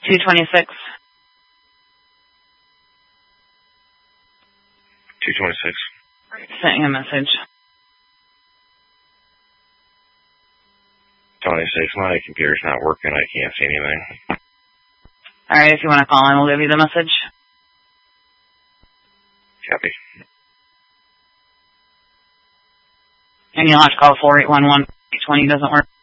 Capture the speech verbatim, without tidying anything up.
two twenty-six. two twenty-six. Sending a message. twenty-six, my computer's not working. I can't see anything. Alright, if you want to call in, we'll give you the message. Copy. And you'll have to call four eight one one. eight twenty doesn't work.